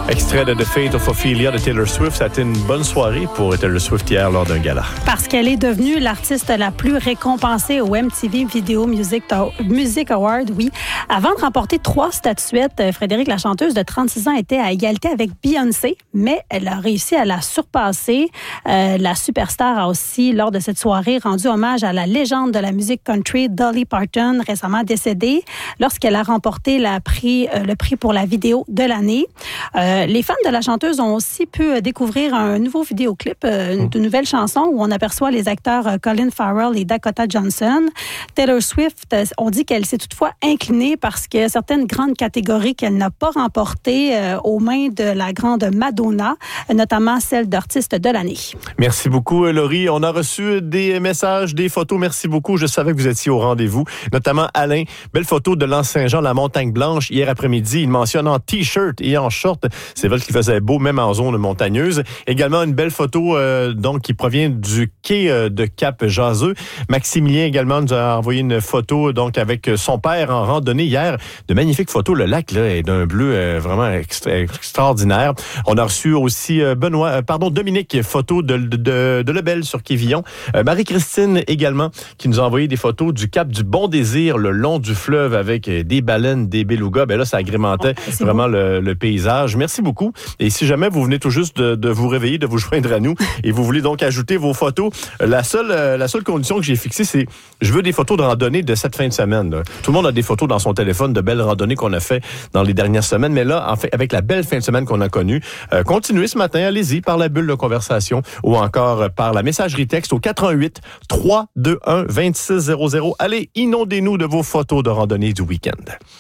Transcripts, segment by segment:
Extrait de The Fate of Ophelia de Taylor Swift. Ça a été une bonne soirée pour Taylor Swift hier lors d'un gala. Parce qu'elle est devenue l'artiste la plus récompensée au MTV Video Music Award, oui. Avant de remporter 3 statuettes, Frédéric, la chanteuse de 36 ans, était à égalité avec Beyoncé, mais elle a réussi à la surpasser. La superstar a aussi, lors de cette soirée, rendu hommage à la légende de la musique country, Dolly Parton, récemment décédée, lorsqu'elle a remporté le prix pour la vidéo de l'année. Les fans de la chanteuse ont aussi pu découvrir un nouveau vidéoclip, de nouvelles chansons où on aperçoit les acteurs Colin Farrell et Dakota Johnson. Taylor Swift, on dit qu'elle s'est toutefois inclinée parce que certaines grandes catégories qu'elle n'a pas remportées aux mains de la grande Madonna, notamment celle d'artiste de l'année. Merci beaucoup, Laurie. On a reçu des messages, des photos. Merci beaucoup. Je savais que vous étiez au rendez-vous, notamment Alain. Belle photo de l'Anse-Saint-Jean, la Montagne Blanche, hier après-midi. Il mentionne en T-shirt et en short. C'est vrai qu'il faisait beau, même en zone montagneuse. Également, une belle photo donc qui provient du quai de Cap-Jaseux. Maximilien également nous a envoyé une photo donc avec son père en randonnée hier. De magnifiques photos. Le lac là est d'un bleu vraiment extraordinaire. On a reçu aussi Dominique, photo de Lebel sur Quévillon. Marie-Christine également qui nous a envoyé des photos du Cap du Bon Désir, le long du fleuve avec des baleines, des belugas. Ben là, ça agrémentait vraiment le paysage. Merci beaucoup. Et si jamais vous venez tout juste de vous réveiller, de vous joindre à nous et vous voulez donc ajouter vos photos, la seule condition que j'ai fixée, c'est je veux des photos de randonnée de cette fin de semaine. Là. Tout le monde a des photos dans son téléphone de belles randonnées qu'on a fait dans les dernières semaines. Mais là, en fait, avec la belle fin de semaine qu'on a connue, continuez ce matin, allez-y par la bulle de conversation ou encore par la messagerie texte au 88 321 2600. Allez, inondez-nous de vos photos de randonnée du week-end.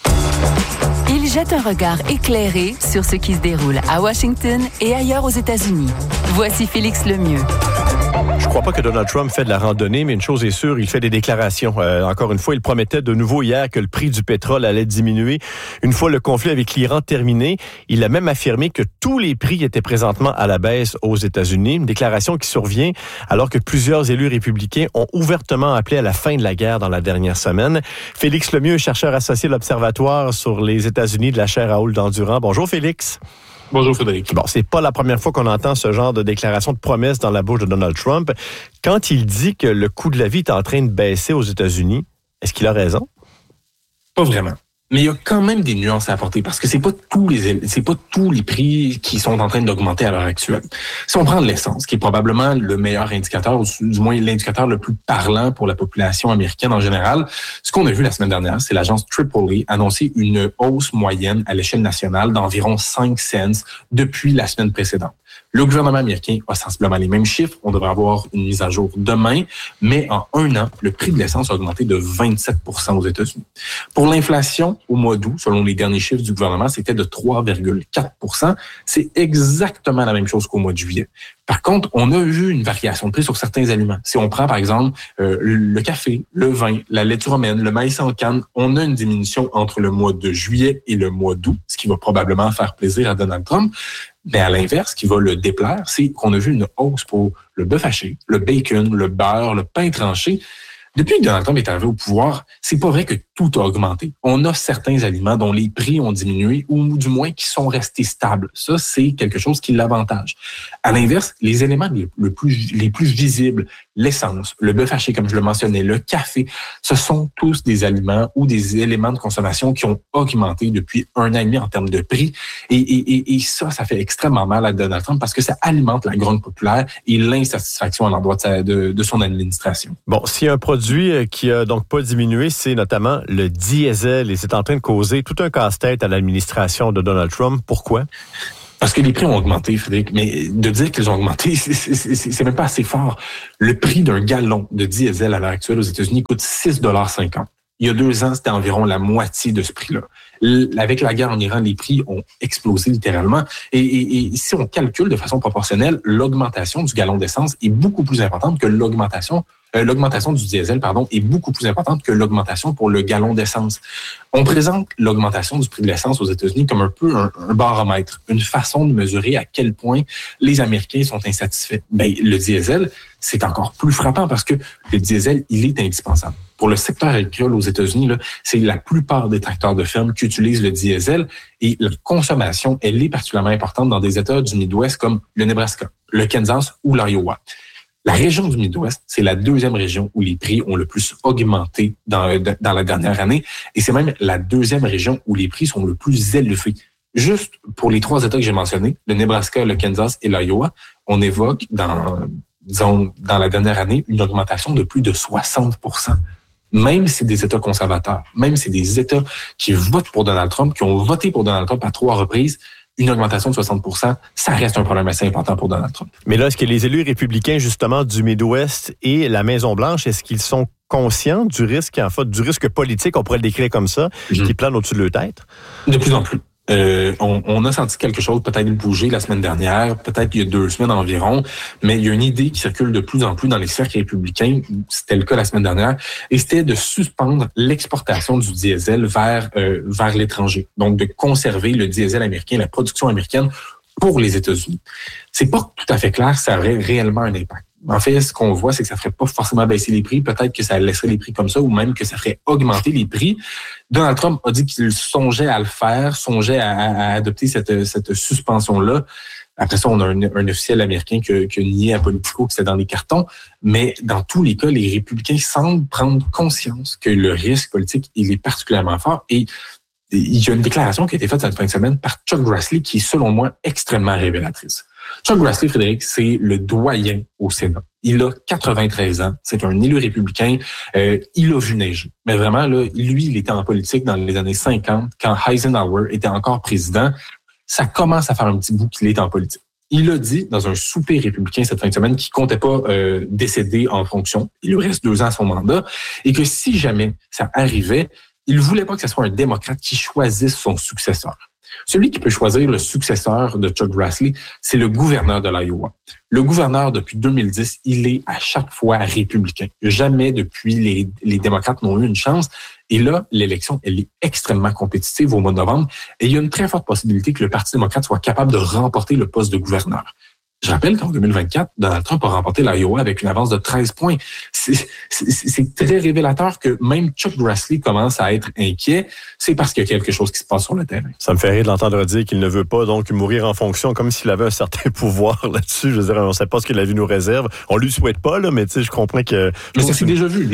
Il jette un regard éclairé sur ce qui se déroule à Washington et ailleurs aux États-Unis. Voici Félix Lemieux. Je crois pas que Donald Trump fait de la randonnée, mais une chose est sûre, il fait des déclarations. Encore une fois, il promettait de nouveau hier que le prix du pétrole allait diminuer une fois le conflit avec l'Iran terminé. Il a même affirmé que tous les prix étaient présentement à la baisse aux États-Unis. Une déclaration qui survient alors que plusieurs élus républicains ont ouvertement appelé à la fin de la guerre dans la dernière semaine. Félix Lemieux, chercheur associé à l'Observatoire sur les États-Unis de la chaire Raoul d'Endurant. Bonjour Félix. Bonjour Frédéric. Bon, c'est pas la première fois qu'on entend ce genre de déclaration de promesse dans la bouche de Donald Trump. Quand il dit que le coût de la vie est en train de baisser aux États-Unis, est-ce qu'il a raison? Pas vraiment. Mais il y a quand même des nuances à apporter parce que c'est pas tous les prix qui sont en train d'augmenter à l'heure actuelle. Si on prend l'essence, qui est probablement le meilleur indicateur, ou du moins l'indicateur le plus parlant pour la population américaine en général, ce qu'on a vu la semaine dernière, c'est l'agence AAA annoncer une hausse moyenne à l'échelle nationale d'environ 5 cents depuis la semaine précédente. Le gouvernement américain a sensiblement les mêmes chiffres. On devrait avoir une mise à jour demain. Mais en un an, le prix de l'essence a augmenté de 27 % aux États-Unis. Pour l'inflation, au mois d'août, selon les derniers chiffres du gouvernement, c'était de 3,4 %. C'est exactement la même chose qu'au mois de juillet. Par contre, on a vu une variation de prix sur certains aliments. Si on prend, par exemple, le café, le vin, la laitue romaine, le maïs en canne, on a une diminution entre le mois de juillet et le mois d'août, ce qui va probablement faire plaisir à Donald Trump. Mais à l'inverse, ce qui va le déplaire, c'est qu'on a vu une hausse pour le bœuf haché, le bacon, le beurre, le pain tranché. Depuis que Donald Trump est arrivé au pouvoir, c'est pas vrai que tout a augmenté. On a certains aliments dont les prix ont diminué ou du moins qui sont restés stables. Ça, c'est quelque chose qui l'avantage. À l'inverse, les éléments les plus visibles, l'essence, le bœuf haché, comme je le mentionnais, le café, ce sont tous des aliments ou des éléments de consommation qui ont augmenté depuis 1 an et demi en termes de prix. Et ça fait extrêmement mal à Donald Trump parce que ça alimente la grogne populaire et l'insatisfaction à l'endroit de son administration. Bon, s'il y a un produit qui a donc pas diminué, c'est notamment le diesel et c'est en train de causer tout un casse-tête à l'administration de Donald Trump. Pourquoi? Parce que les prix ont augmenté, Frédéric, mais de dire qu'ils ont augmenté, c'est même pas assez fort. Le prix d'un gallon de diesel à l'heure actuelle aux États-Unis coûte 6,50 $. Il y a 2 ans, c'était environ la moitié de ce prix-là. Avec la guerre en Iran, les prix ont explosé littéralement. Et si on calcule de façon proportionnelle, l'augmentation du gallon d'essence est beaucoup plus importante que l'augmentation l'augmentation du diesel, est beaucoup plus importante que l'augmentation pour le gallon d'essence. On présente l'augmentation du prix de l'essence aux États-Unis comme un peu un baromètre, une façon de mesurer à quel point les Américains sont insatisfaits. Le diesel, c'est encore plus frappant parce que le diesel, il est indispensable. Pour le secteur agricole aux États-Unis, là, c'est la plupart des tracteurs de ferme qui utilisent le diesel et la consommation, elle est particulièrement importante dans des États du Midwest comme le Nebraska, le Kansas ou l'Iowa. La région du Midwest, c'est la deuxième région où les prix ont le plus augmenté dans la dernière année et c'est même la deuxième région où les prix sont le plus élevés. Juste pour les 3 États que j'ai mentionnés, le Nebraska, le Kansas et l'Iowa, on évoque dans la dernière année une augmentation de plus de 60%. Même si c'est des États conservateurs, même si c'est des États qui votent pour Donald Trump, qui ont voté pour Donald Trump à 3 reprises, une augmentation de 60%, ça reste un problème assez important pour Donald Trump. Mais là, est-ce que les élus républicains, justement, du Midwest et la Maison-Blanche, est-ce qu'ils sont conscients du risque, du risque politique, on pourrait le décrire comme ça, qui plane au-dessus de leur tête? De plus en plus. On a senti quelque chose peut-être bouger la semaine dernière, peut-être il y a 2 semaines environ, mais il y a une idée qui circule de plus en plus dans les cercles républicains, c'était le cas la semaine dernière, et c'était de suspendre l'exportation du diesel vers l'étranger. Donc de conserver le diesel américain, la production américaine pour les États-Unis. C'est pas tout à fait clair, ça aurait réellement un impact. En fait, ce qu'on voit, c'est que ça ferait pas forcément baisser les prix. Peut-être que ça laisserait les prix comme ça ou même que ça ferait augmenter les prix. Donald Trump a dit qu'il songeait à le faire, songeait à adopter cette suspension-là. Après ça, on a un officiel américain qui a nié à Politico que c'était dans les cartons. Mais dans tous les cas, les républicains semblent prendre conscience que le risque politique, il est particulièrement fort. Et il y a une déclaration qui a été faite cette fin de semaine par Chuck Grassley qui est, selon moi, extrêmement révélatrice. Chuck Grassley, Frédéric, c'est le doyen au Sénat. Il a 93 ans. C'est un élu républicain. Il a vu neiger. Mais vraiment, là, lui, il était en politique dans les années 50, quand Eisenhower était encore président. Ça commence à faire un petit bout qu'il est en politique. Il a dit dans un souper républicain cette fin de semaine qu'il comptait pas décéder en fonction. Il lui reste 2 ans à son mandat. Et que si jamais ça arrivait, il voulait pas que ce soit un démocrate qui choisisse son successeur. Celui qui peut choisir le successeur de Chuck Grassley, c'est le gouverneur de l'Iowa. Le gouverneur, depuis 2010, il est à chaque fois républicain. Jamais depuis les démocrates n'ont eu une chance. Et là, l'élection, elle est extrêmement compétitive au mois de novembre. Et il y a une très forte possibilité que le Parti démocrate soit capable de remporter le poste de gouverneur. Je rappelle qu'en 2024, Donald Trump a remporté l'Iowa avec une avance de 13 points. C'est très révélateur que même Chuck Grassley commence à être inquiet. C'est parce qu'il y a quelque chose qui se passe sur le terrain. Ça me fait rire de l'entendre dire qu'il ne veut pas donc mourir en fonction, comme s'il avait un certain pouvoir là-dessus. Je veux dire, on ne sait pas ce que la vie nous réserve. On lui souhaite pas, là, mais tu sais, je comprends que... Mais ça s'est déjà vu.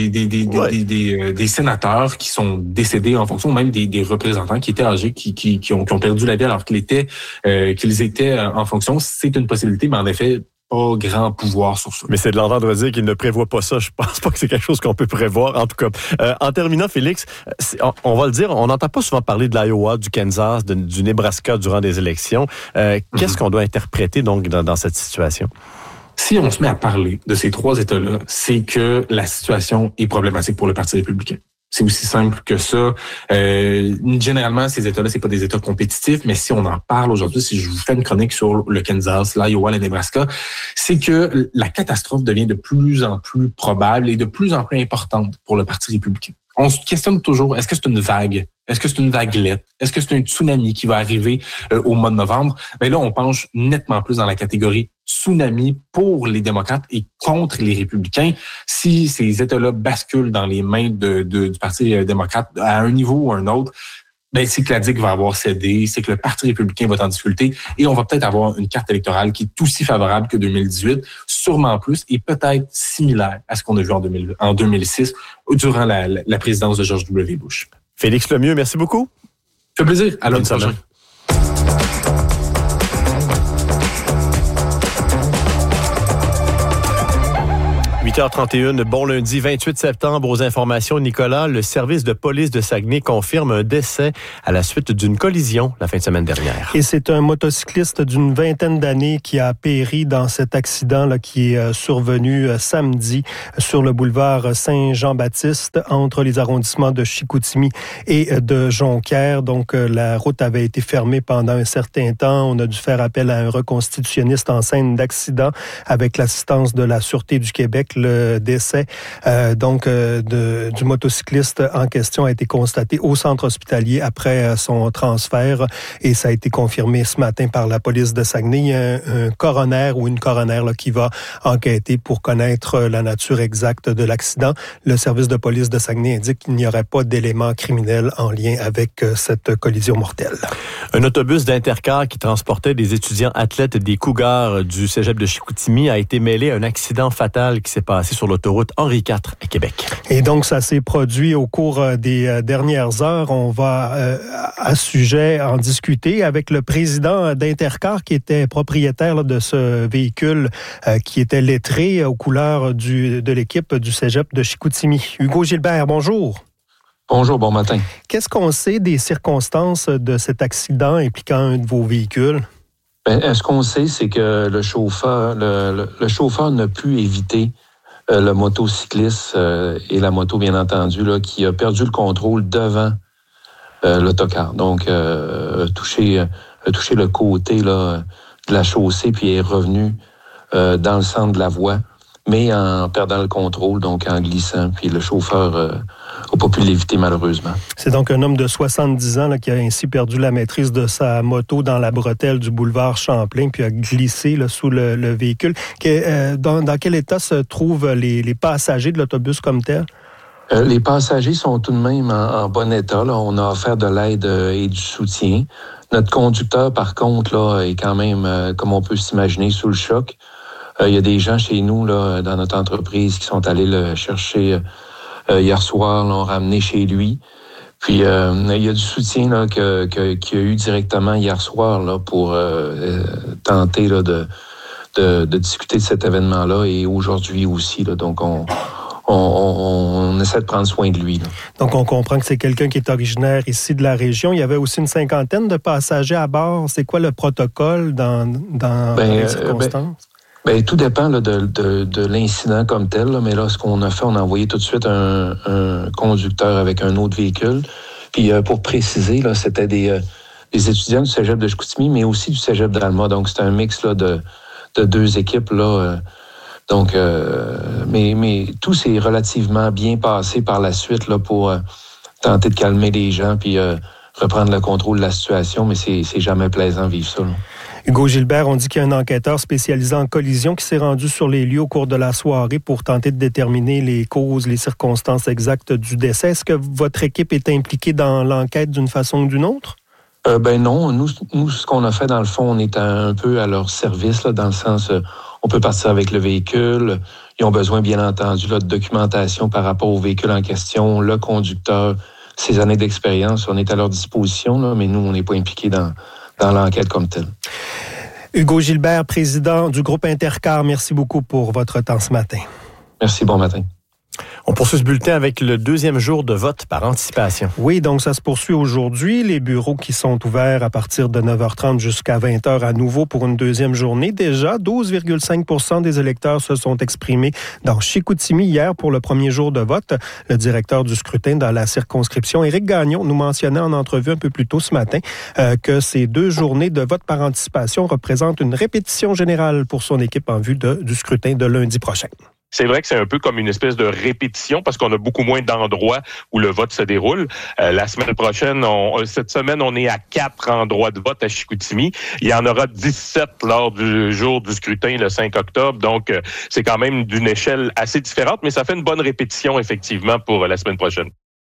Des sénateurs qui sont décédés en fonction, même des représentants qui étaient âgés, qui ont perdu la vie alors qu'ils étaient en fonction. C'est une possibilité, mais en effet, pas grand pouvoir sur ça. Mais c'est de l'entendre dire qu'il ne prévoit pas ça. Je pense pas que c'est quelque chose qu'on peut prévoir, en tout cas. En terminant, Félix, on va le dire, on n'entend pas souvent parler de l'Iowa, du Kansas, du Nebraska durant des élections. Qu'est-ce qu'on doit interpréter donc dans cette situation? Si on se met à parler de ces 3 États-là, c'est que la situation est problématique pour le Parti républicain. C'est aussi simple que ça. Généralement, ces États-là, c'est pas des États compétitifs, mais si on en parle aujourd'hui, si je vous fais une chronique sur le Kansas, l'Iowa, le Nebraska, c'est que la catastrophe devient de plus en plus probable et de plus en plus importante pour le Parti républicain. On se questionne toujours, est-ce que c'est une vague? Est-ce que c'est une vaguelette? Est-ce que c'est un tsunami qui va arriver au mois de novembre? Ben là, on penche nettement plus dans la catégorie tsunami pour les démocrates et contre les républicains. Si ces États-là basculent dans les mains du Parti démocrate à un niveau ou à un autre, ben c'est que la digue va avoir cédé, c'est que le Parti républicain va être en difficulté et on va peut-être avoir une carte électorale qui est aussi favorable que 2018, sûrement plus et peut-être similaire à ce qu'on a vu en 2006 durant la présidence de George W. Bush. Félix Lemieux, merci beaucoup. Ça fait plaisir. À lundi prochain. 8h31, bon lundi 28 septembre. Aux informations, Nicolas, le service de police de Saguenay confirme un décès à la suite d'une collision la fin de semaine dernière. Et c'est un motocycliste d'une 20aine d'années qui a péri dans cet accident là, qui est survenu samedi sur le boulevard Saint-Jean-Baptiste entre les arrondissements de Chicoutimi et de Jonquière. Donc, la route avait été fermée pendant un certain temps. On a dû faire appel à un reconstitutionniste en scène d'accident avec l'assistance de la Sûreté du Québec. Le décès du motocycliste en question a été constaté au centre hospitalier après son transfert et ça a été confirmé ce matin par la police de Saguenay. Il y a un coroner ou une coroner qui va enquêter pour connaître la nature exacte de l'accident. Le service de police de Saguenay indique qu'il n'y aurait pas d'éléments criminels en lien avec cette collision mortelle. Un autobus d'Intercar qui transportait des étudiants athlètes des Cougars du cégep de Chicoutimi a été mêlé à un accident fatal qui s'est passé sur l'autoroute Henri IV à Québec. Et donc, ça s'est produit au cours des dernières heures. On va à ce sujet en discuter avec le président d'Intercar qui était propriétaire de ce véhicule qui était lettré aux couleurs de l'équipe du cégep de Chicoutimi. Hugo Gilbert, bonjour. Bonjour, bon matin. Qu'est-ce qu'on sait des circonstances de cet accident impliquant un de vos véhicules? Ce qu'on sait, c'est que le chauffeur n'a pu éviter le motocycliste et la moto, bien entendu, là, qui a perdu le contrôle devant l'autocar. Donc, a touché le côté là, de la chaussée, puis est revenu dans le centre de la voie, mais en perdant le contrôle, donc en glissant. Puis le chauffeur n'a pas pu l'éviter, malheureusement. C'est donc un homme de 70 ans là, qui a ainsi perdu la maîtrise de sa moto dans la bretelle du boulevard Champlain, puis a glissé là, sous le véhicule. Dans quel état se trouvent les passagers de l'autobus comme tel? Les passagers sont tout de même en bon état. Là. On a offert de l'aide et du soutien. Notre conducteur, par contre, là, est quand même, comme on peut s'imaginer, sous le choc. Il y a des gens chez nous, là, dans notre entreprise, qui sont allés le chercher hier soir, l'ont ramené chez lui. Puis, il y a du soutien là, qu'il y a eu directement hier soir là, pour tenter là, de discuter de cet événement-là et aujourd'hui aussi. Là, donc, on essaie de prendre soin de lui. Là. Donc, on comprend que c'est quelqu'un qui est originaire ici de la région. Il y avait aussi une 50aine de passagers à bord. C'est quoi le protocole dans les circonstances? Tout dépend là, de l'incident comme tel. Là, mais là, ce qu'on a fait, on a envoyé tout de suite un conducteur avec un autre véhicule. Puis, pour préciser, là, c'était des étudiants du cégep de Chicoutimi, mais aussi du cégep d'Alma. Donc, c'est un mix là, de deux équipes, là. Mais tout s'est relativement bien passé par la suite là, pour tenter de calmer les gens puis reprendre le contrôle de la situation, mais c'est jamais plaisant de vivre ça. Là. Hugo Gilbert, on dit qu'il y a un enquêteur spécialisé en collision qui s'est rendu sur les lieux au cours de la soirée pour tenter de déterminer les causes, les circonstances exactes du décès. Est-ce que votre équipe est impliquée dans l'enquête d'une façon ou d'une autre? Non. Nous, ce qu'on a fait, dans le fond, on est un peu à leur service, là, dans le sens, on peut partir avec le véhicule. Ils ont besoin, bien entendu, là, de documentation par rapport au véhicule en question, le conducteur, ses années d'expérience. On est à leur disposition, là, mais nous, on n'est pas impliqués dans l'enquête comme telle. Hugo Gilbert, président du groupe Intercar, merci beaucoup pour votre temps ce matin. Merci, bon matin. On poursuit ce bulletin avec le deuxième jour de vote par anticipation. Oui, donc ça se poursuit aujourd'hui. Les bureaux qui sont ouverts à partir de 9h30 jusqu'à 20h à nouveau pour une deuxième journée. Déjà, 12,5% des électeurs se sont exprimés dans Chicoutimi hier pour le premier jour de vote. Le directeur du scrutin dans la circonscription, Éric Gagnon, nous mentionnait en entrevue un peu plus tôt ce matin que ces deux journées de vote par anticipation représentent une répétition générale pour son équipe en vue du scrutin de lundi prochain. C'est vrai que c'est un peu comme une espèce de répétition parce qu'on a beaucoup moins d'endroits où le vote se déroule. La semaine prochaine, cette semaine, on est à 4 endroits de vote à Chicoutimi. Il y en aura 17 lors du jour du scrutin le 5 octobre. Donc, c'est quand même d'une échelle assez différente, mais ça fait une bonne répétition, effectivement, pour la semaine prochaine.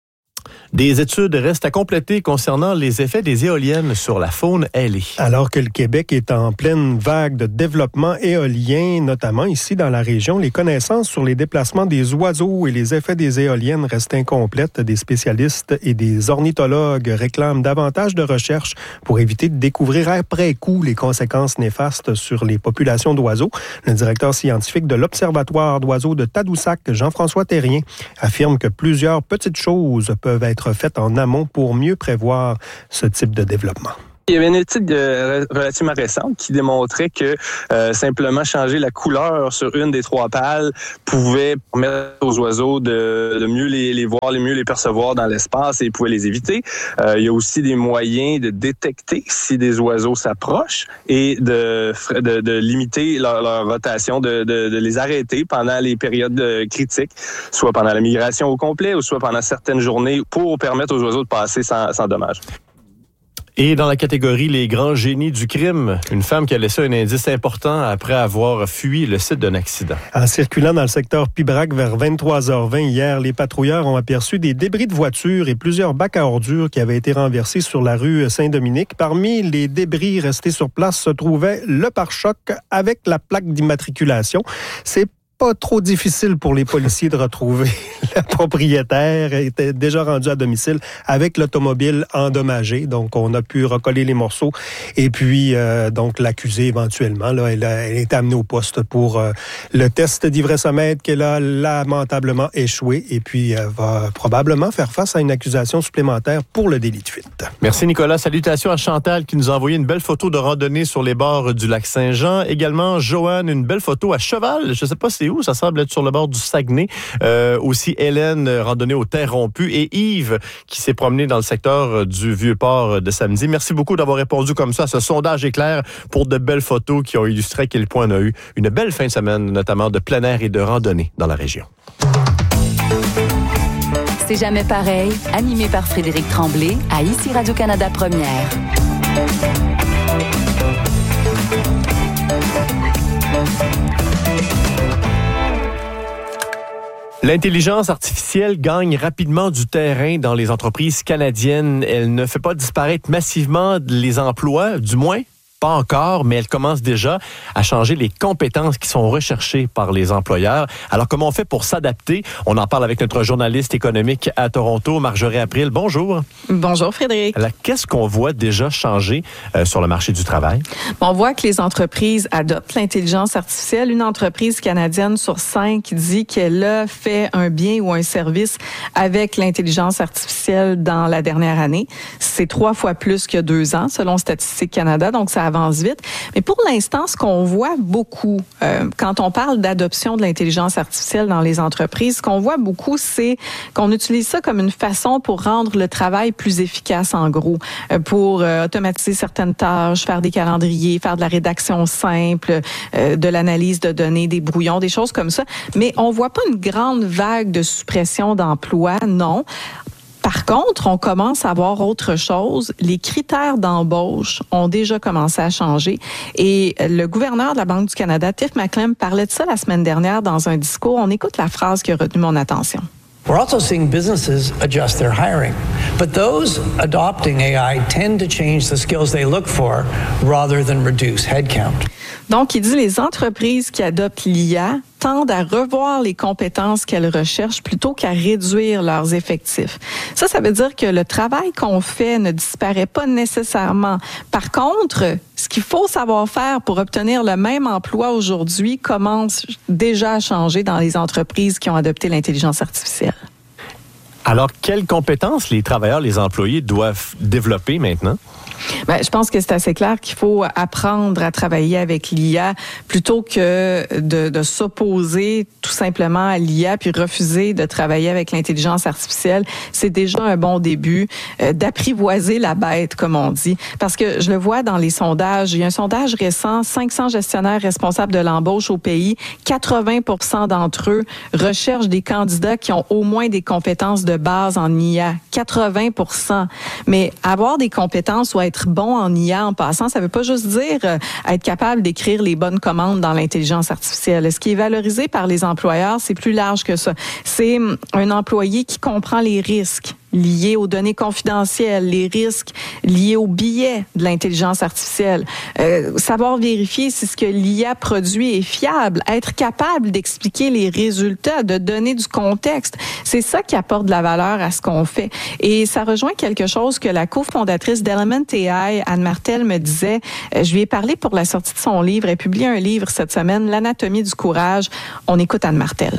Des études restent à compléter concernant les effets des éoliennes sur la faune ailée. Alors que le Québec est en pleine vague de développement éolien, notamment ici dans la région, les connaissances sur les déplacements des oiseaux et les effets des éoliennes restent incomplètes. Des spécialistes et des ornithologues réclament davantage de recherches pour éviter de découvrir après coup les conséquences néfastes sur les populations d'oiseaux. Le directeur scientifique de l'Observatoire d'oiseaux de Tadoussac, Jean-François Terrien, affirme que plusieurs petites choses peuvent être faites en amont pour mieux prévoir ce type de développement. Il y avait une étude relativement récente qui démontrait que simplement changer la couleur sur une des 3 pales pouvait permettre aux oiseaux de mieux les voir, mieux les percevoir dans l'espace et pouvait les éviter. Il y a aussi des moyens de détecter si des oiseaux s'approchent et de limiter leur rotation, de les arrêter pendant les périodes critiques, soit pendant la migration au complet ou soit pendant certaines journées pour permettre aux oiseaux de passer sans dommage. Et dans la catégorie les grands génies du crime, une femme qui a laissé un indice important après avoir fui le site d'un accident. En circulant dans le secteur Pibrac vers 23h20 hier, les patrouilleurs ont aperçu des débris de voitures et plusieurs bacs à ordures qui avaient été renversés sur la rue Saint-Dominique. Parmi les débris restés sur place se trouvait le pare-choc avec la plaque d'immatriculation. C'est pas trop difficile pour les policiers de retrouver le propriétaire. Il était déjà rendu à domicile avec l'automobile endommagée. Donc, on a pu recoller les morceaux. Et puis, donc, l'accusée, éventuellement, là, elle est amenée au poste pour le test d'ivresse-mètre qu'elle a lamentablement échoué. Et puis, elle va probablement faire face à une accusation supplémentaire pour le délit de fuite. Merci, Nicolas. Salutations à Chantal qui nous a envoyé une belle photo de randonnée sur les bords du lac Saint-Jean. Également, Joanne, une belle photo à cheval. Je sais pas c'est où, ça semble être sur le bord du Saguenay. Aussi Hélène, randonnée aux terres rompues, et Yves qui s'est promené dans le secteur du Vieux-Port de samedi. Merci beaucoup d'avoir répondu comme ça à ce sondage éclair pour de belles photos qui ont illustré à quel point on a eu une belle fin de semaine, notamment de plein air et de randonnée dans la région. C'est jamais pareil, animé par Frédéric Tremblay à ici Radio-Canada Première. L'intelligence artificielle gagne rapidement du terrain dans les entreprises canadiennes. Elle ne fait pas disparaître massivement les emplois, du moins pas encore, mais elle commence déjà à changer les compétences qui sont recherchées par les employeurs. Alors, comment on fait pour s'adapter? On en parle avec notre journaliste économique à Toronto, Marjorie April. Bonjour. Bonjour, Frédéric. Alors, qu'est-ce qu'on voit déjà changer sur le marché du travail? On voit que les entreprises adoptent l'intelligence artificielle. Une entreprise canadienne sur 5 dit qu'elle a fait un bien ou un service avec l'intelligence artificielle dans la dernière année. C'est 3 fois plus qu'il y a 2 ans, selon Statistique Canada. Donc, ça avance vite. Mais pour l'instant, ce qu'on voit beaucoup, quand on parle d'adoption de l'intelligence artificielle dans les entreprises, ce qu'on voit beaucoup, c'est qu'on utilise ça comme une façon pour rendre le travail plus efficace, en gros, pour automatiser certaines tâches, faire des calendriers, faire de la rédaction simple, de l'analyse de données, des brouillons, des choses comme ça. Mais on voit pas une grande vague de suppression d'emplois, non. Par contre, on commence à voir autre chose. Les critères d'embauche ont déjà commencé à changer. Et le gouverneur de la Banque du Canada, Tiff Macklem, parlait de ça la semaine dernière dans un discours. On écoute la phrase qui a retenu mon attention. We're also seeing businesses adjust their hiring. But those adopting AI tend to change the skills they look for rather than reduce headcount. Donc, il dit les entreprises qui adoptent l'IA tendent à revoir les compétences qu'elles recherchent plutôt qu'à réduire leurs effectifs. Ça veut dire que le travail qu'on fait ne disparaît pas nécessairement. Par contre, ce qu'il faut savoir faire pour obtenir le même emploi aujourd'hui commence déjà à changer dans les entreprises qui ont adopté l'intelligence artificielle. Alors, quelles compétences les travailleurs, les employés doivent développer maintenant? Je pense que c'est assez clair qu'il faut apprendre à travailler avec l'IA plutôt que de s'opposer tout simplement à l'IA puis refuser de travailler avec l'intelligence artificielle. C'est déjà un bon début d'apprivoiser la bête, comme on dit. Parce que je le vois dans les sondages. Il y a un sondage récent, 500 gestionnaires responsables de l'embauche au pays. 80% d'entre eux recherchent des candidats qui ont au moins des compétences de base en IA. 80%. Mais avoir des compétences ou être bon en IA en passant, ça veut pas juste dire être capable d'écrire les bonnes commandes dans l'intelligence artificielle. Ce qui est valorisé par les employeurs, c'est plus large que ça. C'est un employé qui comprend les risques liés aux données confidentielles, les risques liés aux billets de l'intelligence artificielle, savoir vérifier si ce que l'IA produit est fiable, être capable d'expliquer les résultats, de donner du contexte. C'est ça qui apporte de la valeur à ce qu'on fait. Et ça rejoint quelque chose que la cofondatrice d'Element AI, Anne Martel, me disait. Je lui ai parlé pour la sortie de son livre. Elle publie un livre cette semaine, L'anatomie du courage. On écoute Anne Martel.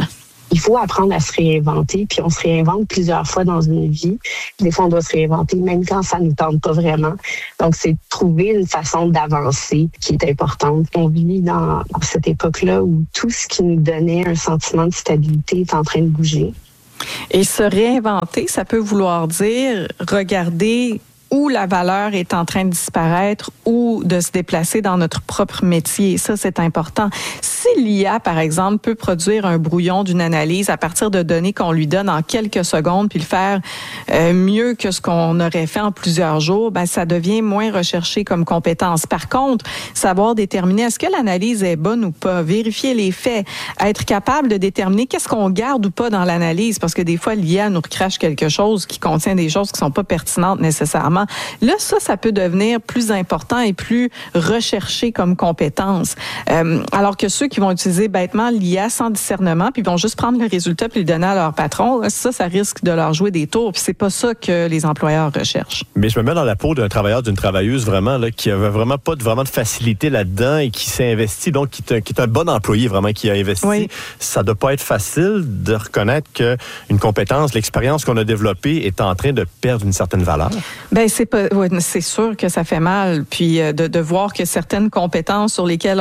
il faut apprendre à se réinventer, puis on se réinvente plusieurs fois dans une vie. Des fois, on doit se réinventer même quand ça nous tente pas vraiment. Donc, c'est trouver une façon d'avancer qui est importante. On vit dans cette époque-là où tout ce qui nous donnait un sentiment de stabilité est en train de bouger. Et se réinventer, ça peut vouloir dire regarder où la valeur est en train de disparaître ou de se déplacer dans notre propre métier. Ça, c'est important. Si l'IA, par exemple, peut produire un brouillon d'une analyse à partir de données qu'on lui donne en quelques secondes, puis le faire mieux que ce qu'on aurait fait en plusieurs jours, ben ça devient moins recherché comme compétence. Par contre, savoir déterminer est-ce que l'analyse est bonne ou pas, vérifier les faits, être capable de déterminer qu'est-ce qu'on garde ou pas dans l'analyse, parce que des fois, l'IA nous recrache quelque chose qui contient des choses qui sont pas pertinentes nécessairement. Là, ça peut devenir plus important et plus recherché comme compétence. Alors que ceux qui vont utiliser bêtement l'IA sans discernement, puis vont juste prendre le résultat puis le donner à leur patron, ça risque de leur jouer des tours. Puis c'est pas ça que les employeurs recherchent. Mais je me mets dans la peau d'un travailleur, d'une travailleuse vraiment là, qui avait vraiment pas de facilité là-dedans et qui s'est investi, donc qui est un bon employé vraiment qui a investi. Oui. Ça doit pas être facile de reconnaître qu'une compétence, l'expérience qu'on a développée est en train de perdre une certaine valeur. Ben c'est sûr que ça fait mal, puis de voir que certaines compétences pour lesquelles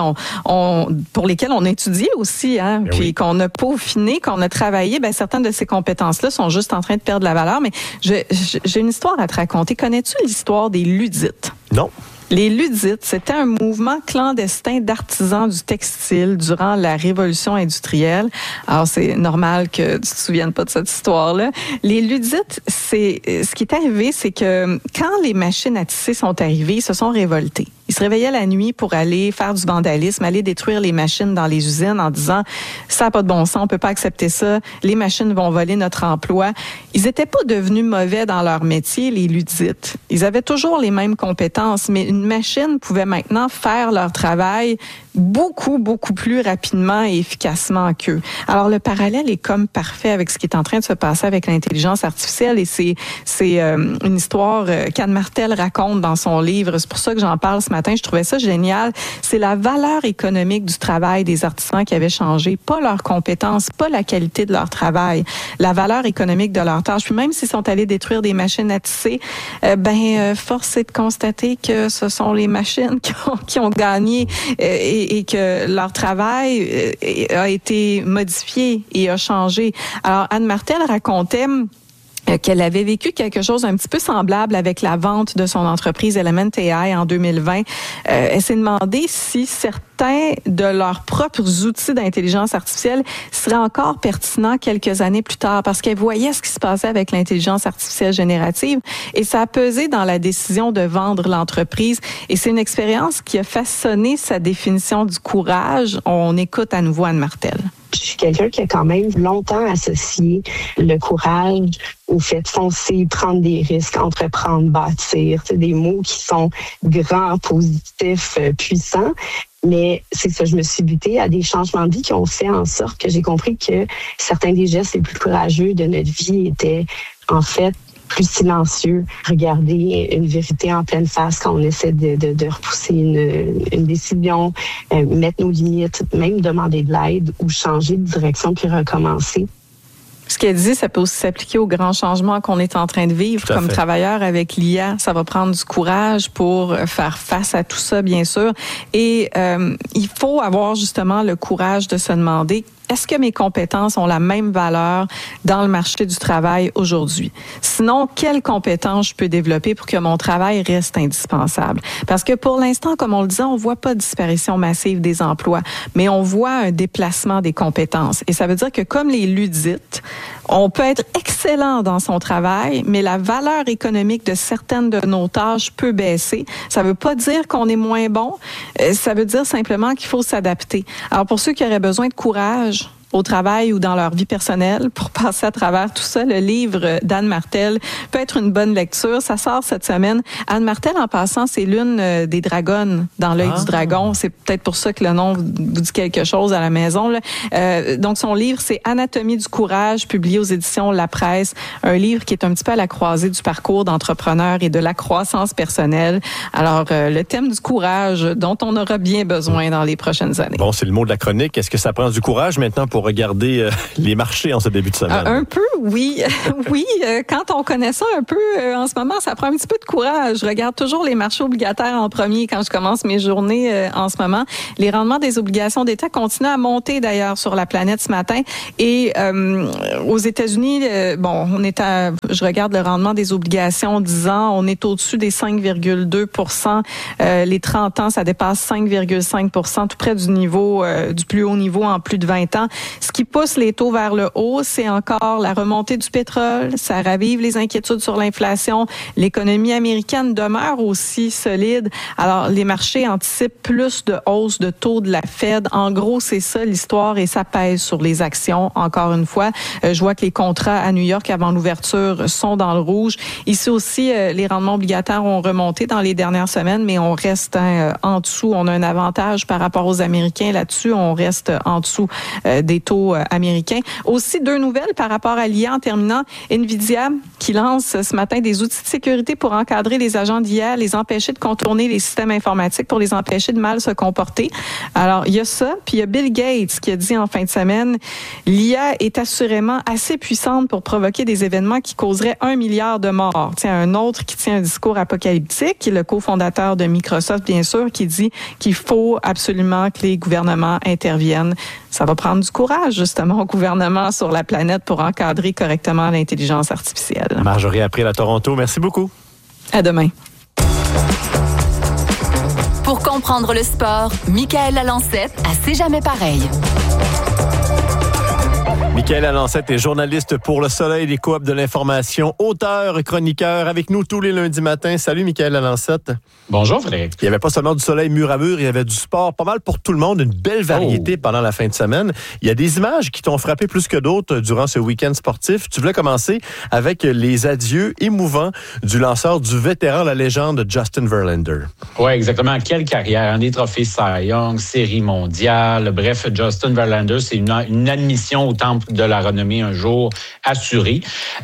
on a étudié aussi, hein, puis oui, qu'on a peaufiné, qu'on a travaillé, ben certaines de ces compétences-là sont juste en train de perdre la valeur. Mais j'ai une histoire à te raconter. Connais-tu l'histoire des Luddites? Non. Les Luddites, c'était un mouvement clandestin d'artisans du textile durant la Révolution industrielle. Alors, c'est normal que tu te souviennes pas de cette histoire-là. Les Luddites, ce qui est arrivé, c'est que quand les machines à tisser sont arrivées, ils se sont révoltés. Ils se réveillaient la nuit pour aller faire du vandalisme, aller détruire les machines dans les usines en disant « ça n'a pas de bon sens, on peut pas accepter ça, les machines vont voler notre emploi ». Ils étaient pas devenus mauvais dans leur métier, les Luddites. Ils avaient toujours les mêmes compétences, mais une machine pouvait maintenant faire leur travail beaucoup, beaucoup plus rapidement et efficacement qu'eux. Alors, le parallèle est comme parfait avec ce qui est en train de se passer avec l'intelligence artificielle et c'est une histoire qu'Anne Martel raconte dans son livre. C'est pour ça que j'en parle ce matin. Je trouvais ça génial. C'est la valeur économique du travail des artisans qui avait changé, pas leurs compétences, pas la qualité de leur travail, la valeur économique de leur tâche. Puis même s'ils sont allés détruire des machines à tisser, force est de constater que ce sont les machines qui ont gagné et que leur travail a été modifié et a changé. Alors, Anne Martel racontait qu'elle avait vécu quelque chose un petit peu semblable avec la vente de son entreprise Element AI en 2020. Elle s'est demandé si certains de leurs propres outils d'intelligence artificielle seraient encore pertinents quelques années plus tard parce qu'elle voyait ce qui se passait avec l'intelligence artificielle générative et ça a pesé dans la décision de vendre l'entreprise. Et c'est une expérience qui a façonné sa définition du courage. On écoute à nouveau Anne Martel. Je suis quelqu'un qui a quand même longtemps associé le courage au fait de foncer, prendre des risques, entreprendre, bâtir. C'est des mots qui sont grands, positifs, puissants. Mais c'est ça, je me suis butée à des changements de vie qui ont fait en sorte que j'ai compris que certains des gestes les plus courageux de notre vie étaient en fait plus silencieux, regarder une vérité en pleine face quand on essaie de repousser une décision, mettre nos limites, même demander de l'aide ou changer de direction puis recommencer. Ce qu'elle dit, ça peut aussi s'appliquer aux grands changements qu'on est en train de vivre comme travailleur avec l'IA. Ça va prendre du courage pour faire face à tout ça, bien sûr. Et il faut avoir justement le courage de se demander est-ce que mes compétences ont la même valeur dans le marché du travail aujourd'hui? Sinon, quelles compétences je peux développer pour que mon travail reste indispensable? Parce que pour l'instant, comme on le disait, on voit pas de disparition massive des emplois, mais on voit un déplacement des compétences. Et ça veut dire que comme les Luddites, on peut être excellent dans son travail, mais la valeur économique de certaines de nos tâches peut baisser. Ça veut pas dire qu'on est moins bon. Ça veut dire simplement qu'il faut s'adapter. Alors, pour ceux qui auraient besoin de courage au travail ou dans leur vie personnelle pour passer à travers tout ça, le livre d'Anne Martel peut être une bonne lecture. Ça sort cette semaine. Anne Martel, en passant, c'est l'une des dragonnes dans l'œil du dragon. C'est peut-être pour ça que le nom vous dit quelque chose à la maison. Là. Donc, son livre, c'est Anatomie du courage, publié aux éditions La Presse. Un livre qui est un petit peu à la croisée du parcours d'entrepreneur et de la croissance personnelle. Alors, le thème du courage dont on aura bien besoin dans les prochaines années. Bon, c'est le mot de la chronique. Est-ce que ça prend du courage maintenant pour pour regarder les marchés en ce début de semaine. Un peu, oui. Oui, quand on connaît ça un peu en ce moment, ça prend un petit peu de courage. Je regarde toujours les marchés obligataires en premier quand je commence mes journées en ce moment. Les rendements des obligations d'État continuent à monter d'ailleurs sur la planète ce matin. Et aux États-Unis, je regarde le rendement des obligations 10 ans, on est au-dessus des 5,2 les 30 ans, ça dépasse 5,5 tout près du niveau du plus haut niveau en plus de 20 ans. Ce qui pousse les taux vers le haut, c'est encore la remontée du pétrole, ça ravive les inquiétudes sur l'inflation. L'économie américaine demeure aussi solide. Alors, les marchés anticipent plus de hausse de taux de la Fed. En gros, c'est ça l'histoire et ça pèse sur les actions. Encore une fois, je vois que les contrats à New York avant l'ouverture sont dans le rouge. Ici aussi, les rendements obligataires ont remonté dans les dernières semaines, mais on reste en dessous. On a un avantage par rapport aux Américains là-dessus. On reste en dessous des taux américains. Aussi, deux nouvelles par rapport à l'IA en terminant. NVIDIA qui lance ce matin des outils de sécurité pour encadrer les agents d'IA, les empêcher de contourner les systèmes informatiques, pour les empêcher de mal se comporter. Alors, il y a ça. Puis il y a Bill Gates qui a dit en fin de semaine, l'IA est assurément assez puissante pour provoquer des événements qui causeraient 1 milliard de morts. Tiens, un autre qui tient un discours apocalyptique, le cofondateur de Microsoft, bien sûr, qui dit qu'il faut absolument que les gouvernements interviennent. Ça va prendre du courage, justement, au gouvernement sur la planète pour encadrer correctement l'intelligence artificielle. Marjorie April à Toronto, merci beaucoup. À demain. Pour comprendre le sport, Michaël Lalancette à C'est jamais pareil. Michaël Lalancette est journaliste pour Le Soleil des Coop de l'information, auteur, chroniqueur, avec nous tous les lundis matins. Salut Michaël Lalancette. Bonjour Frédéric. Il n'y avait pas seulement du soleil mur à mur, il y avait du sport, pas mal pour tout le monde, une belle variété pendant la fin de semaine. Il y a des images qui t'ont frappé plus que d'autres durant ce week-end sportif. Tu voulais commencer avec les adieux émouvants du lanceur, du vétéran, la légende Justin Verlander. Oui, exactement. Quelle carrière, des trophées Cy Young, série mondiale. Bref, Justin Verlander, c'est une admission au temple de la renommée un jour assurée.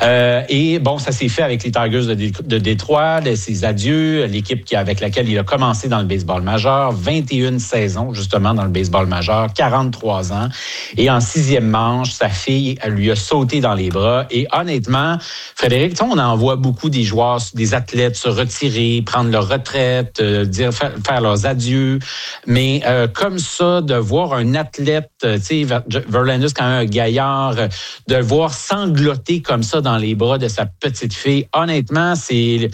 Et bon, ça s'est fait avec les Tigers de Détroit, ses adieux, l'équipe avec laquelle il a commencé dans le baseball majeur, 21 saisons justement dans le baseball majeur, 43 ans. Et en 6e manche, sa fille lui a sauté dans les bras. Et honnêtement, Frédéric, on en voit beaucoup des joueurs, des athlètes se retirer, prendre leur retraite, faire leurs adieux. Mais comme ça, de voir un athlète, tu sais, Verlander, c'est quand même un gaillard, de le voir sangloter comme ça dans les bras de sa petite fille, honnêtement, c'est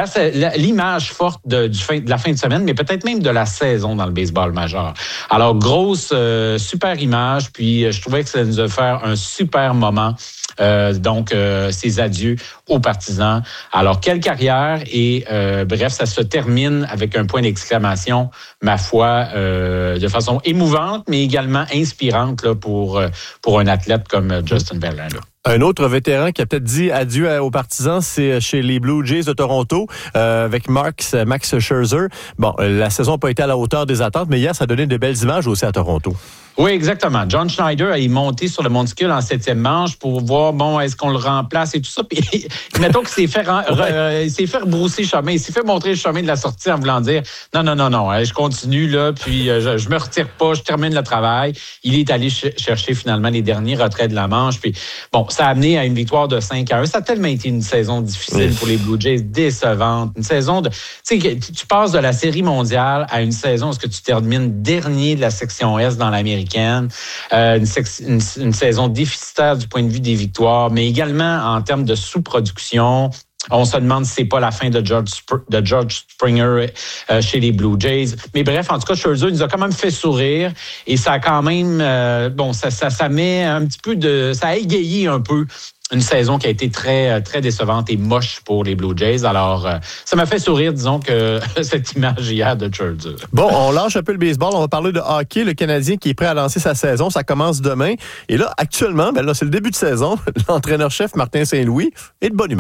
l'image forte de la fin de semaine, mais peut-être même de la saison dans le baseball majeur. Alors, grosse, super image, puis je trouvais que ça nous a fait un super moment. Donc, ses adieux aux partisans. Alors, quelle carrière et bref, ça se termine avec un point d'exclamation, ma foi, de façon émouvante, mais également inspirante là, pour un athlète comme Justin Verlander. Un autre vétéran qui a peut-être dit adieu aux partisans, c'est chez les Blue Jays de Toronto, avec Max Scherzer. Bon, la saison n'a pas été à la hauteur des attentes, mais hier, ça a donné de belles images aussi à Toronto. Oui, exactement. John Schneider est monté sur le monticule en 7e manche pour voir, bon, est-ce qu'on le remplace et tout ça. Puis, mettons qu'il s'est fait rebrousser chemin. Il s'est fait montrer le chemin de la sortie en voulant dire, non, je continue, là, puis je me retire pas, je termine le travail. Il est allé chercher finalement les derniers retraits de la manche. Puis, bon, ça a amené à une victoire de 5-1. Ça a tellement été une saison difficile pour les Blue Jays, décevante. Une saison de... Tu sais, tu passes de la Série mondiale à une saison où tu termines dernier de la section Est dans l'Amérique. Une saison déficitaire du point de vue des victoires, mais également en termes de sous-production. On se demande si c'est pas la fin de George Springer chez les Blue Jays. Mais bref, en tout cas, Scherzer nous a quand même fait sourire et ça a quand même, ça met un petit peu ça a égayé un peu une saison qui a été très, très décevante et moche pour les Blue Jays. Alors, ça m'a fait sourire, disons, que cette image hier de Scherzer. Bon, on lâche un peu le baseball. On va parler de hockey. Le Canadien qui est prêt à lancer sa saison, ça commence demain. Et là, actuellement, c'est le début de saison. L'entraîneur-chef Martin Saint-Louis est de bonne humeur.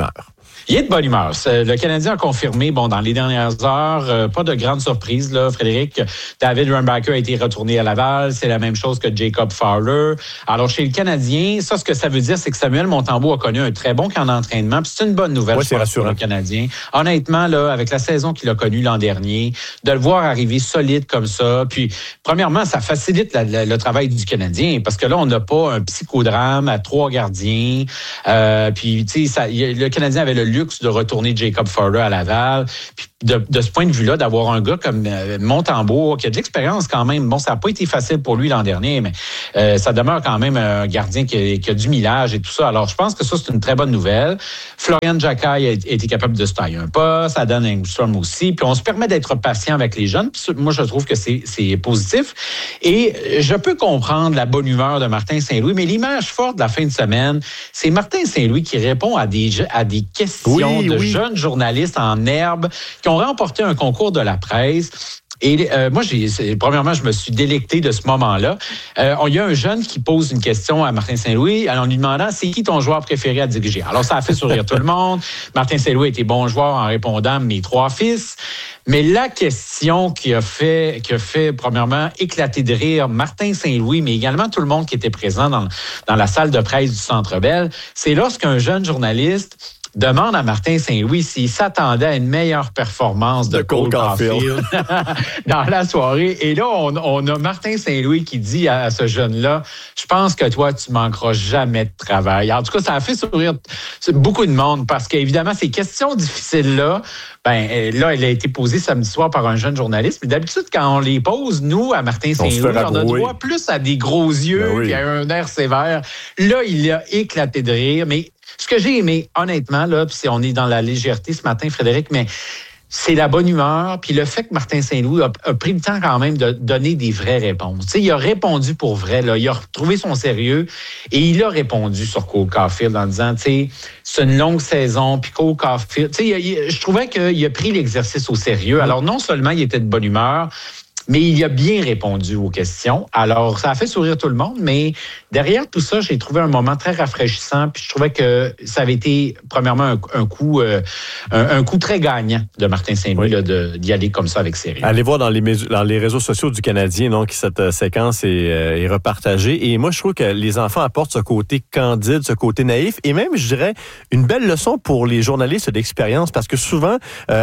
Il est de bonne humeur. Le Canadien a confirmé, dans les dernières heures, pas de grande surprise, là, Frédéric. David Rumbacker a été retourné à Laval. C'est la même chose que Jacob Fowler. Alors, chez le Canadien, ce que ça veut dire, c'est que Samuel Montembeault a connu un très bon camp d'entraînement. Puis c'est une bonne nouvelle, je pense, pour le Canadien. Honnêtement, là, avec la saison qu'il a connue l'an dernier, de le voir arriver solide comme ça. Puis, premièrement, ça facilite le travail du Canadien parce que là, on n'a pas un psychodrame à 3 gardiens. Puis, tu sais, le Canadien avait le luxe de retourner Jacob Fowler à Laval. Puis de ce point de vue-là, d'avoir un gars comme Montembeault, qui a de l'expérience quand même. Bon, ça n'a pas été facile pour lui l'an dernier, mais ça demeure quand même un gardien qui a du millage et tout ça. Alors, je pense que ça, c'est une très bonne nouvelle. Florian Jacquet a été capable de se tailler un poste, Adam Engstrom aussi. Puis on se permet d'être patient avec les jeunes. Puis moi, je trouve que c'est positif. Et je peux comprendre la bonne humeur de Martin Saint-Louis, mais l'image forte de la fin de semaine, c'est Martin Saint-Louis qui répond à des questions de jeunes journalistes en herbe qui ont remporté un concours de la presse. Et moi, premièrement, je me suis délecté de ce moment-là. Il y a un jeune qui pose une question à Martin Saint-Louis en lui demandant « C'est qui ton joueur préféré à diriger? » Alors, ça a fait sourire tout le monde. Martin Saint-Louis était bon joueur en répondant « Mes 3 fils ». Mais la question qui a fait, premièrement, éclater de rire Martin Saint-Louis, mais également tout le monde qui était présent dans la salle de presse du Centre Bell, c'est lorsqu'un jeune journaliste demande à Martin Saint-Louis s'il s'attendait à une meilleure performance de Cole Caulfield dans la soirée. Et là, on a Martin Saint-Louis qui dit à ce jeune-là, « Je pense que toi, tu manqueras jamais de travail. » En tout cas, ça a fait sourire beaucoup de monde parce qu'évidemment, ces questions difficiles-là, là, elle a été posée samedi soir par un jeune journaliste. Mais d'habitude, quand on les pose, nous, à Martin Saint-Louis, on a droit plus à des gros yeux et à un air sévère. Là, il a éclaté de rire. Mais ce que j'ai aimé, honnêtement, là, puis on est dans la légèreté ce matin, Frédéric, mais c'est la bonne humeur, puis le fait que Martin Saint-Louis a pris le temps quand même de donner des vraies réponses. Tu sais, il a répondu pour vrai, là, il a retrouvé son sérieux et il a répondu sur Cole Caulfield en disant, tu sais, c'est une longue saison, puis Cole Caulfield, tu sais, je trouvais qu'il a pris l'exercice au sérieux. Alors non seulement il était de bonne humeur, mais il a bien répondu aux questions. Alors, ça a fait sourire tout le monde, mais derrière tout ça, j'ai trouvé un moment très rafraîchissant, puis je trouvais que ça avait été, premièrement, un coup très gagnant de Martin Saint-Louis d'y aller comme ça avec sérieux. Allez voir dans les réseaux sociaux du Canadien, donc cette séquence est repartagée. Et moi, je trouve que les enfants apportent ce côté candide, ce côté naïf, et même, je dirais, une belle leçon pour les journalistes d'expérience, parce que souvent,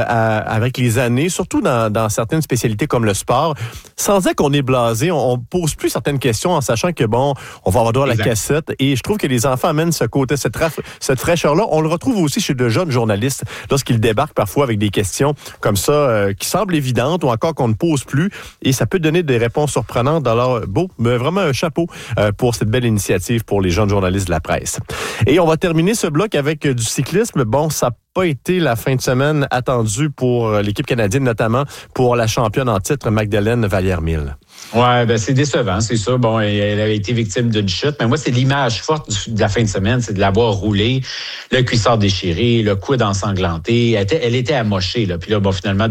avec les années, surtout dans certaines spécialités comme le sport, sans dire qu'on est blasé, on pose plus certaines questions en sachant que on va avoir droit à la cassette. Et je trouve que les enfants amènent ce côté, cette fraîcheur-là. On le retrouve aussi chez de jeunes journalistes lorsqu'ils débarquent parfois avec des questions comme ça qui semblent évidentes ou encore qu'on ne pose plus. Et ça peut donner des réponses surprenantes. Alors, mais vraiment un chapeau pour cette belle initiative pour les jeunes journalistes de la presse. Et on va terminer ce bloc avec du cyclisme. Ça pas été la fin de semaine attendue pour l'équipe canadienne, notamment pour la championne en titre, Magdalene Vallière-Mille. Ouais, c'est décevant, c'est ça. Bon, elle avait été victime d'une chute, mais moi, c'est l'image forte de la fin de semaine, c'est de la voir rouler, le cuissard déchiré, le coude ensanglanté. Elle était amochée, là. Puis là, finalement,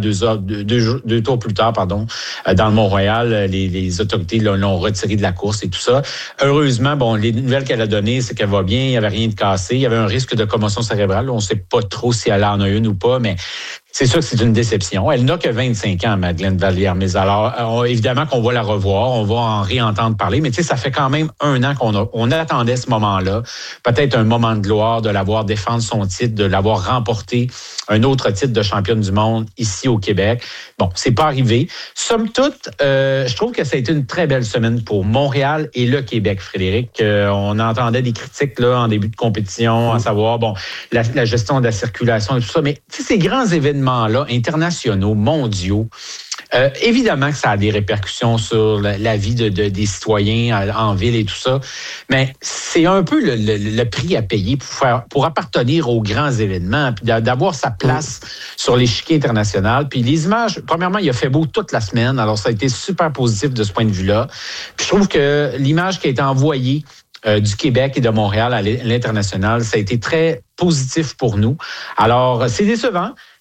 deux tours plus tard, dans le Mont-Royal, les autorités l'ont retirée de la course et tout ça. Heureusement, les nouvelles qu'elle a données, c'est qu'elle va bien, il n'y avait rien de cassé, il y avait un risque de commotion cérébrale. On ne sait pas trop si elle en a une ou pas, mais c'est sûr que c'est une déception. Elle n'a que 25 ans, Madeleine Vallière-Mille. Alors, évidemment qu'on va la revoir, on va en réentendre parler, mais tu sais, ça fait quand même 1 an qu'on attendait ce moment-là. Peut-être un moment de gloire, de l'avoir défendre son titre, de l'avoir remporté un autre titre de championne du monde ici au Québec. Bon, c'est pas arrivé. Somme toute, je trouve que ça a été une très belle semaine pour Montréal et le Québec, Frédéric. On entendait des critiques là en début de compétition, à savoir, la gestion de la circulation et tout ça, mais tu sais, ces grands événements-là, internationaux, mondiaux, évidemment que ça a des répercussions sur la vie des citoyens en ville et tout ça, mais c'est un peu le prix à payer pour appartenir aux grands événements, puis d'avoir sa place sur l'échiquier international. Puis les images, premièrement, il a fait beau toute la semaine, alors ça a été super positif de ce point de vue-là. Puis je trouve que l'image qui a été envoyée du Québec et de Montréal à l'international, ça a été très positif pour nous. Alors, c'est décevant,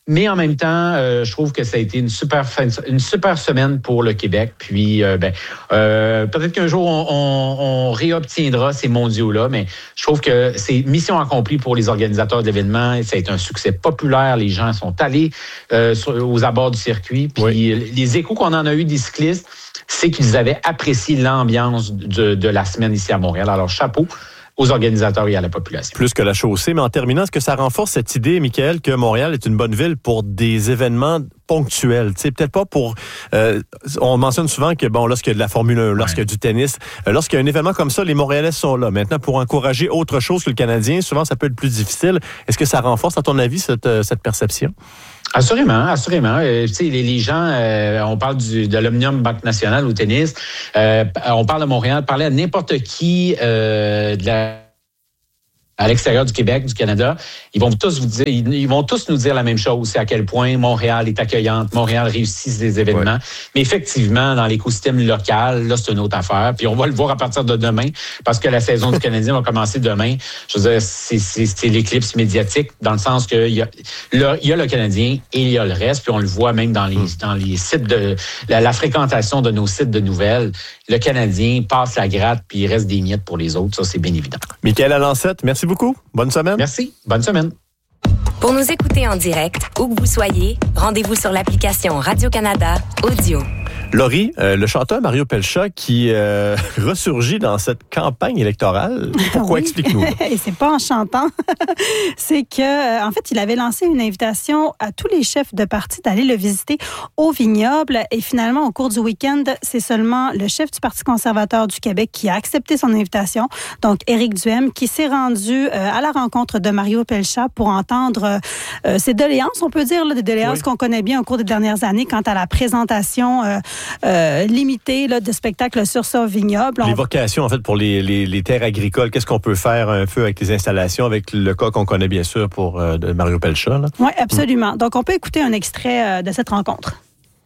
Mais en même temps, je trouve que ça a été une super semaine pour le Québec. Puis, peut-être qu'un jour, on réobtiendra ces mondiaux-là, mais je trouve que c'est mission accomplie pour les organisateurs d'événements. Ça a été un succès populaire. Les gens sont allés aux abords du circuit. Puis, les échos qu'on en a eu des cyclistes, c'est qu'ils avaient apprécié l'ambiance de la semaine ici à Montréal. Alors, chapeau aux organisateurs et à la population. Plus que la chaussée, mais en terminant, est-ce que ça renforce cette idée, Michael, que Montréal est une bonne ville pour des événements ponctuels? Tu sais, peut-être pas pour... on mentionne souvent que, bon, lorsqu'il y a de la Formule 1, lorsqu'il y a du tennis, lorsqu'il y a un événement comme ça, les Montréalais sont là. Maintenant, pour encourager autre chose que le Canadien, souvent, ça peut être plus difficile. Est-ce que ça renforce, à ton avis, cette perception? Assurément. Tu sais, les gens, on parle de l'Omnium Banque Nationale au tennis, on parle de Montréal, parler à n'importe qui à l'extérieur du Québec, du Canada, ils vont tous nous dire la même chose, c'est à quel point Montréal est accueillante, Montréal réussit des événements. Ouais. Mais effectivement, dans l'écosystème local, là, c'est une autre affaire. Puis on va le voir à partir de demain, parce que la saison du Canadien va commencer demain. Je veux dire, c'est l'éclipse médiatique, dans le sens que il y a le Canadien et il y a le reste, puis on le voit même dans les sites de la fréquentation de nos sites de nouvelles. Le Canadien passe la gratte, puis il reste des miettes pour les autres. Ça, c'est bien évident. Michael Alancette, merci beaucoup. Bonne semaine. Merci. Bonne semaine. Pour nous écouter en direct, où que vous soyez, rendez-vous sur l'application Radio-Canada Audio. Laurie, le chanteur Mario Pelcha qui ressurgit dans cette campagne électorale. Pourquoi? Explique-nous. Et c'est pas en chantant. C'est que, en fait, il avait lancé une invitation à tous les chefs de parti d'aller le visiter au vignoble. Et finalement, au cours du week-end, c'est seulement le chef du Parti conservateur du Québec qui a accepté son invitation. Donc, Éric Duhaime, qui s'est rendu à la rencontre de Mario Pelcha pour entendre ses doléances, on peut dire, là, des doléances qu'on connaît bien au cours des dernières années quant à la présentation limitée là, de spectacles sur ce vignoble. L'évocation, en fait, pour les terres agricoles, qu'est-ce qu'on peut faire un peu avec les installations, avec le cas qu'on connaît bien sûr pour de Mario Pelcha? Oui, absolument. Donc, on peut écouter un extrait de cette rencontre.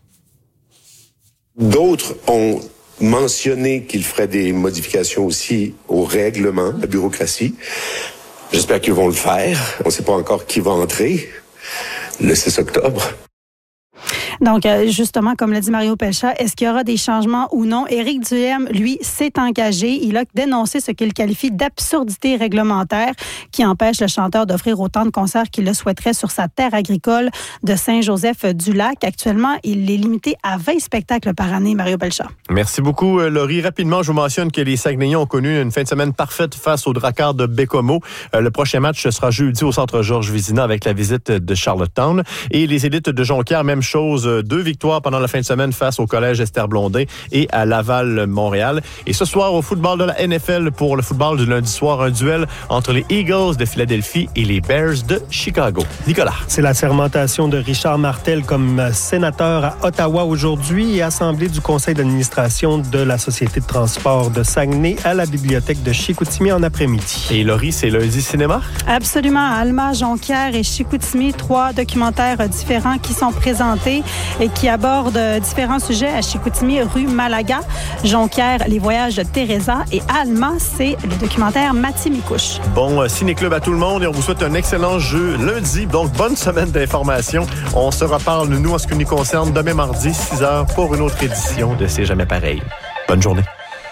D'autres ont mentionné qu'ils feraient des modifications aussi au règlement, la bureaucratie. J'espère qu'ils vont le faire. On ne sait pas encore qui va entrer le 6 octobre. Donc, justement, comme l'a dit Mario Pelcha, est-ce qu'il y aura des changements ou non? Éric Duhaime, lui, s'est engagé. Il a dénoncé ce qu'il qualifie d'absurdité réglementaire qui empêche le chanteur d'offrir autant de concerts qu'il le souhaiterait sur sa terre agricole de Saint-Joseph-du-Lac. Actuellement, il est limité à 20 spectacles par année, Mario Pelcha. Merci beaucoup, Laurie. Rapidement, je vous mentionne que les Saguenayens ont connu une fin de semaine parfaite face aux Dracars de Bécomo. Le prochain match sera jeudi au Centre Georges Vézina avec la visite de Charlottetown. Et les élites de Jonquière, même chose. 2 victoires pendant la fin de semaine face au Collège Esther Blondin et à Laval-Montréal. Et ce soir, au football de la NFL, pour le football du lundi soir, un duel entre les Eagles de Philadelphie et les Bears de Chicago. Nicolas. C'est la sermentation de Richard Martel comme sénateur à Ottawa aujourd'hui et assemblée du conseil d'administration de la Société de transport de Saguenay à la bibliothèque de Chicoutimi en après-midi. Et Laurie, c'est lundi cinéma? Absolument. Alma, Jonquière et Chicoutimi, 3 documentaires différents qui sont présentés et qui aborde différents sujets à Chicoutimi, rue Malaga, Jonquière, les voyages de Teresa et Alma, c'est le documentaire Matimikouche. Bon ciné-club à tout le monde et on vous souhaite un excellent jeu lundi. Donc, bonne semaine d'informations. On se reparle, nous, en ce qui nous concerne, demain mardi, 6h, pour une autre édition de C'est jamais pareil. Bonne journée.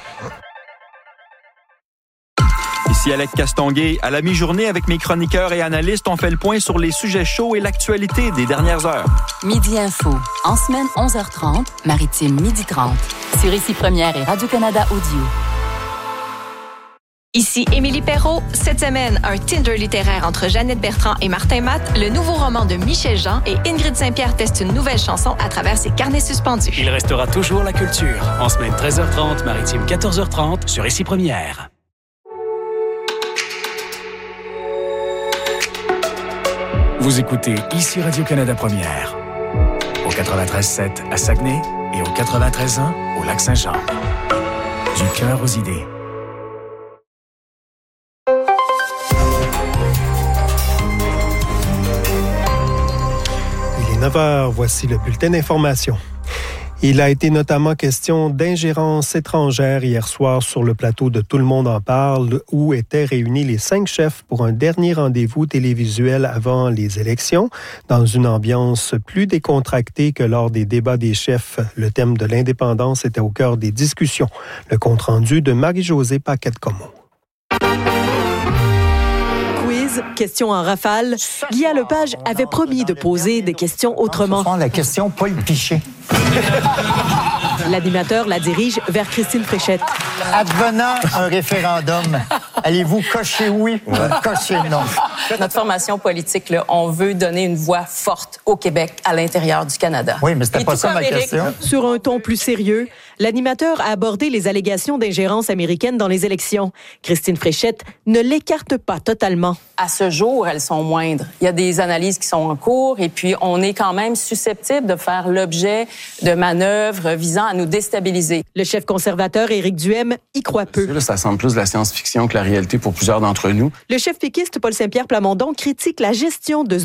Ici Alec Castonguay. À la mi-journée, avec mes chroniqueurs et analystes, on fait le point sur les sujets chauds et l'actualité des dernières heures. Midi Info. En semaine, 11h30, Maritime, 12h30. Sur Ici Première et Radio-Canada Audio. Ici Émilie Perrault. Cette semaine, un Tinder littéraire entre Jeannette Bertrand et Martin Matt, le nouveau roman de Michel Jean et Ingrid Saint-Pierre testent une nouvelle chanson à travers ses carnets suspendus. Il restera toujours la culture. En semaine 13h30, Maritime 14h30 sur Ici Première. Vous écoutez Ici Radio-Canada Première, au 93.7 à Saguenay et au 93.1 au Lac-Saint-Jean. Du cœur aux idées. Il est 9h, voici le bulletin d'information. Il a été notamment question d'ingérence étrangère hier soir sur le plateau de Tout le monde en parle, où étaient réunis les 5 chefs pour un dernier rendez-vous télévisuel avant les élections. Dans une ambiance plus décontractée que lors des débats des chefs, le thème de l'indépendance était au cœur des discussions. Le compte-rendu de Marie-Josée Paquette-Comeau. Questions en rafale. Guy Lepage avait promis de poser des questions autrement. La question Paul Pichet. L'animateur la dirige vers Christine Fréchette. Advenant un référendum, allez-vous cocher oui ou cocher non? Notre formation politique, là, on veut donner une voix forte au Québec, à l'intérieur du Canada. Oui, mais c'était pas ça ma question. Sur un ton plus sérieux, l'animateur a abordé les allégations d'ingérence américaine dans les élections. Christine Fréchette ne l'écarte pas totalement. À ce jour, elles sont moindres. Il y a des analyses qui sont en cours et puis on est quand même susceptible de faire l'objet de manœuvres visant à nous déstabiliser. Le chef conservateur Éric Duhem y croit peu. Là, ça semble plus de la science-fiction que la réalité pour plusieurs d'entre nous. Le chef péquiste Paul Saint-Pierre Plamondon critique la gestion de ce